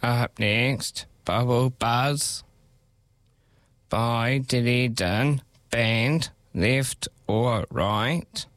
Up next, Bubble Buzz. By Dilly Dun, bend, left or right.